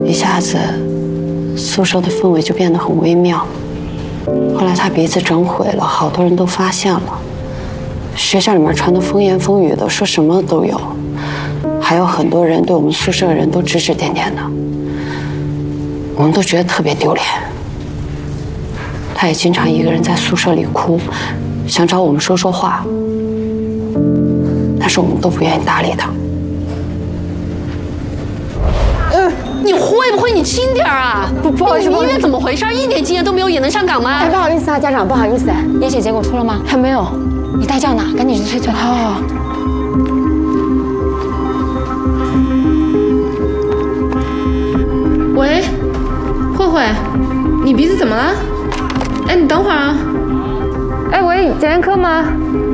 一下子宿舍的氛围就变得很微妙。后来他鼻子整毁了，好多人都发现了，学校里面传的风言风语的，说什么都有，还有很多人对我们宿舍的人都指指点点的，我们都觉得特别丢脸。他也经常一个人在宿舍里哭，想找我们说说话，但是我们都不愿意搭理他。 你会不会你轻点啊？ 不好意思， 你医院怎么回事？一点经验都没有也能上岗吗？ 哎，不好意思啊，家长，不好意思。 验血结果出了吗？ 还没有。 你大叫呢？赶紧去催催。 好。 喂，慧慧，你鼻子怎么了？哎，你等会儿啊。 哎喂，检验科吗？